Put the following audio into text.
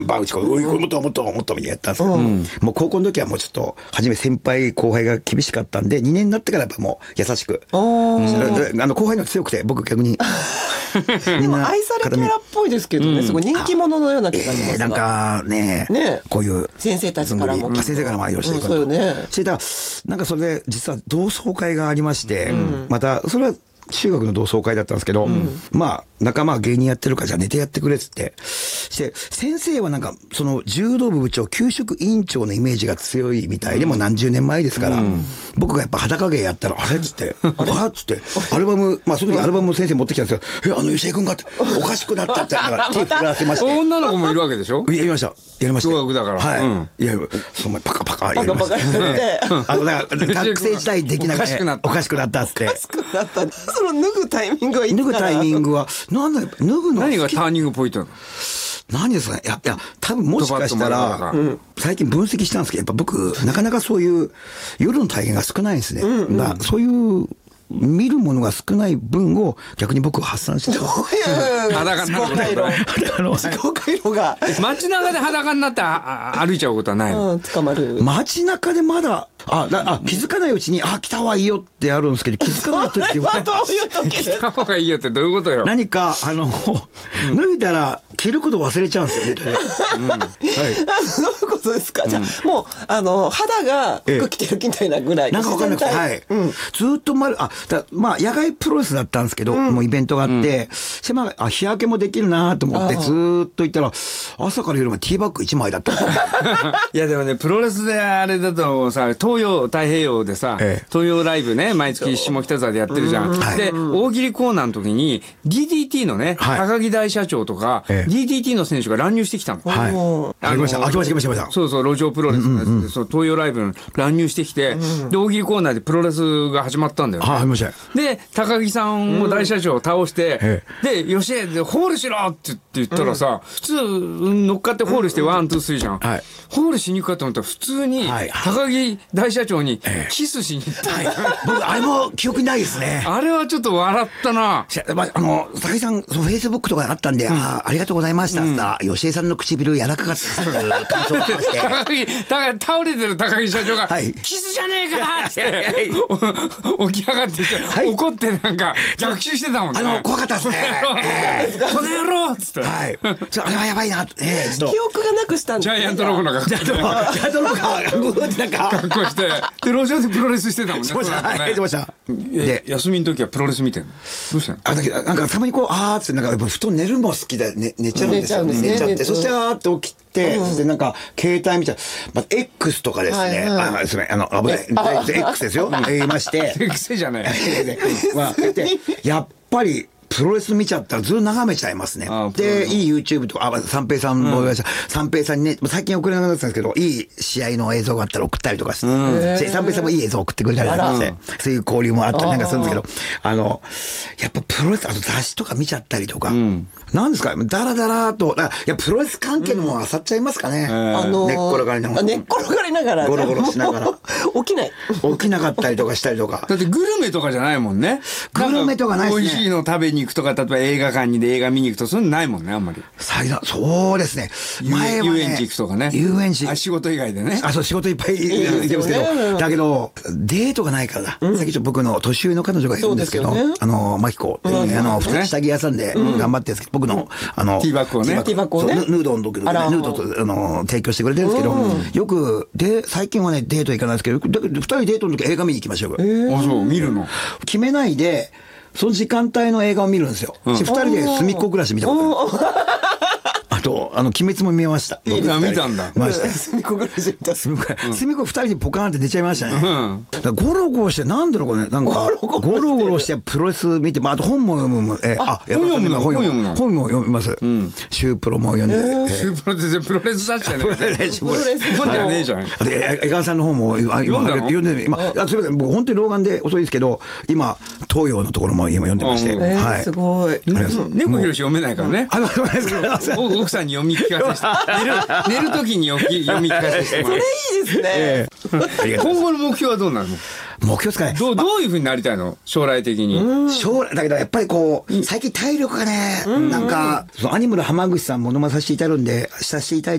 バウチコ、おい、もっともっともっとみたいなやったんですけど、もう高校の時はもうちょっと、初め先輩後輩が厳しかったんで、2年になってからやっぱもう優しく。後輩の強くて、僕逆に。 でも愛されキャラっぽいですけどね、すごい人気者のような気がしますが。 なんかね、こういう先生たちからも先生からも愛用していく。 そうよね。 なんかそれで実は同窓会がありまして、またそれは中学の同窓会だったんですけど、まあ仲間は芸人やってるからじゃあ寝てやってくれっつって、して先生はなんかその柔道部部長給食委員長のイメージが強いみたいでも何十年前ですから、僕がやっぱ裸芸やったらあれっつってあっつってアルバム、まあその時アルバム先生持ってきたんですよ。吉江君がっておかしくなったって手振らせまして。 女の子もいるわけでしょ。 やりました。 小学だから。 はい。いやその前パカパカやりました。だから学生時代できなかったおかしくなったっつって。 おかしくなった。その脱ぐタイミングはいつから？ 脱ぐタイミングはなんだ脱ぐの何がターニングポイントなの？ 何ですかね。いや多分もしかしたら最近分析したんですけど、やっぱ僕なかなかそういう夜の体験が少ないんですね。そういう見るものが少ない分を逆に僕は発散してる。 裸になる思考回路が街中で裸になって歩いちゃうことはないの？ 捕まる。 街中でまだ気づかないうちに来た方がいいよってあるんですけど、気づかない時はどういう時来た方がいいよってどういうことよ？ 何か脱いだら着ること忘れちゃうんですよね。 どういうことですか？じゃあもう肌が服着てるみたいなぐらいなんか分かんなくて、ずっとまあ野外プロレスだったんですけど、もうイベントがあって、日焼けもできるなと思ってずーっと行ったら朝から夜までティーバッグ1枚だった。 いやでもね、プロレスであれだとさ、東洋太平洋でさ、東洋ライブね、毎月下北沢でやってるじゃん。で大喜利コーナーの時に DDT のね、高木大社長とか DDT の選手が乱入してきたの。 来ました。 そうそう、路上プロレスのやつで、そう東洋ライブに乱入してきて、で大喜利コーナーでプロレスが始まったんだよね。で高木さんを大社長を倒して、で吉江でホールしろって言ったらさ、普通乗っかってホールしてワンツースリーじゃん。ホールしに行くかと思ったら普通に高木大社長にキスしに行った。 僕あれも記憶にないですね。 あれはちょっと笑ったな。 高木さんフェイスブックとかあったんで、ありがとうございましたって言ったら、吉江さんの唇柔らかかった感想があって、 倒れてる高木社長がキスじゃねえかって起き上がって怒ってなんか逆襲してたもんね。 怖かったですね。 この野郎っつって。 あれはやばいな。記憶がなくしたんジャイアントロボの格好してで路上でプロレスしてたもんね。で休みの時はプロレス見てんの？どうしたの？ だけどなんかたまにこうってなんか布団寝るも好きで寝ちゃうんですよね。寝ちゃってそしてって起きて、そしてなんか携帯見たら X とかですね。すみません、危ない X ですよ。言いまして X じゃない。 やっぱりプロレス見ちゃったらずっと眺めちゃいますね。で、いい YouTube とか、三平さんも言われました。三平さんにね、最近送れなくなったんですけど、いい試合の映像があったら送ったりとかして、三平さんもいい映像送ってくれたりとかして、そういう交流もあったりなんかするんですけど、やっぱプロレス、雑誌とか見ちゃったりとか、なんですか、だらだらと、プロレス関係のもの漁っちゃいますかね。寝っ転がりながら。 寝っ転がりながら。 ゴロゴロしながら。 起きない。 起きなかったりとかしたりとか。 だってグルメとかじゃないもんね。 グルメとかないですね。 美味しいの食べに行くとか、例えば映画館にで映画見に行くとそういうのないもんね、あんまり。 そうですね。 前はね、遊園地行くとかね。 遊園地。 仕事以外でね。 そう、仕事いっぱい行きますけど、だけどデートがないからだ。さっき僕の年上の彼女がいるんですけど、マキコっていう下着屋さんで頑張ってるんですけど、僕のティーバッグをね。 ヌードの時のヌードと提供してくれてるんですけど、よく最近はねデート行かないですけど、2人デートの時映画見に行きましょう。 そう見るの。 決めないで。その時間帯の映画を見るんですよ。二人で隅っこ暮らし見たことある。あと鬼滅も見ました。 見たんだ。 隅っこ暮らし見た。 隅っこ2人でポカーンって寝ちゃいましたね。ゴロゴロしてなんだろうこれなんかゴロゴロしてプロレス見て、あと本も読む。本も読みます。シュープロも読んで。 シュープロってプロレス雑誌じゃねえ。プロレス本じゃねえじゃん。 江川さんの本も読んで、すみません、僕本当に老眼で遅いですけど、今東洋のところも今読んでまして。 すごい。 猫ひろし読めないからね。奥さんに読み聞かせして寝る時に読み聞かせしてもらう。 それいいですね。 今後の目標はどうなるの？ 目標ですかね。 どういうふうになりたいの将来的に。 将来、だけどやっぱりこう、最近体力がね、なんか、アニムル浜口さんものまさせていただいてるんで、させていただい